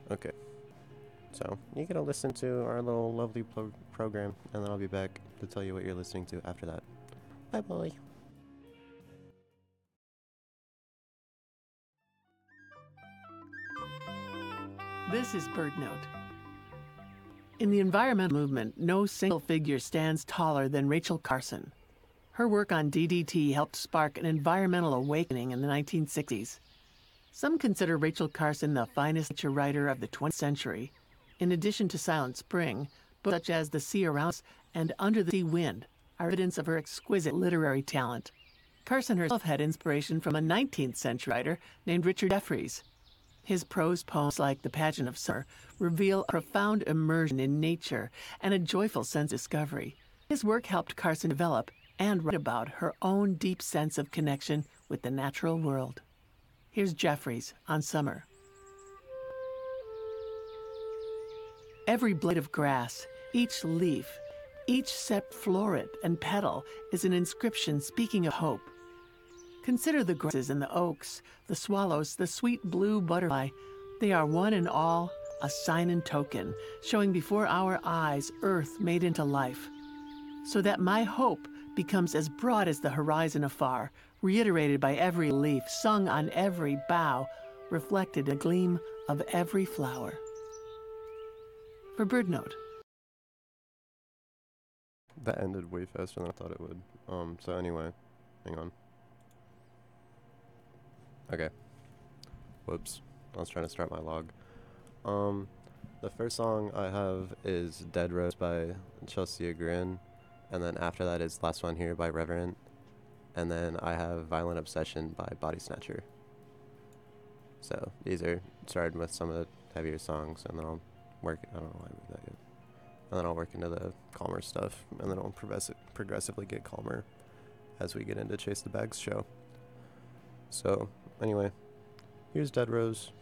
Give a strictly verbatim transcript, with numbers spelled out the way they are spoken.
Okay. So, you're gonna listen to our little lovely pro- program, and then I'll be back to tell you what you're listening to after that. Bye bye. This is BirdNote. In the environmental movement, no single figure stands taller than Rachel Carson. Her work on D D T helped spark an environmental awakening in the nineteen sixties. Some consider Rachel Carson the finest nature writer of the twentieth century. In addition to Silent Spring, books such as The Sea Around Us and Under the Sea Wind are evidence of her exquisite literary talent. Carson herself had inspiration from a nineteenth century writer named Richard Jefferies. His prose poems like The Pageant of Summer reveal a profound immersion in nature and a joyful sense of discovery. His work helped Carson develop and write about her own deep sense of connection with the natural world. Here's Jefferies on Summer. Every blade of grass, each leaf, each sept floret and petal is an inscription speaking of hope. Consider the grasses and the oaks, the swallows, the sweet blue butterfly. They are one and all a sign and token, showing before our eyes earth made into life. So that my hope becomes as broad as the horizon afar, reiterated by every leaf, sung on every bough, reflected a gleam of every flower. For BirdNote. That ended way faster than I thought it would. Um, so anyway, hang on. Okay. Whoops. I was trying to start my log. Um, the first song I have is Dead Rose by Chelsea Grin, and then after that is Last One Here by Reverent, and then I have Violent Obsession by Body Snatcher. So these are starting with some of the heavier songs, and then I'll work. I don't know why I moved that yet. And then I'll work into the calmer stuff, and then I'll progress- progressively get calmer as we get into Chase the Bags show. So, anyway, here's Dead Rose